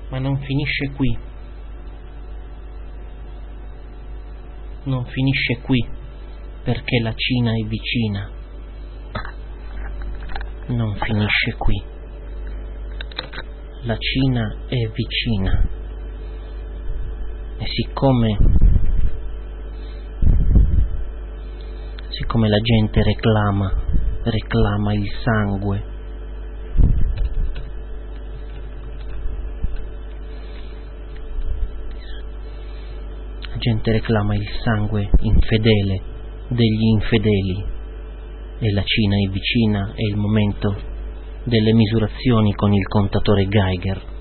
Ma non finisce qui. Non finisce qui, perché la Cina è vicina. Non finisce qui. La Cina è vicina. E siccome la gente reclama il sangue, la gente reclama il sangue infedele degli infedeli e la Cina è vicina, è il momento delle misurazioni con il contatore Geiger.